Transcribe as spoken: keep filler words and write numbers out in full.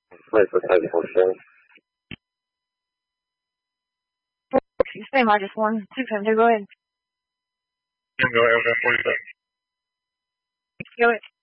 Wait for type fourteen. Same, I just one. Two times, go ahead. Go ahead, forty-seven. Go ahead.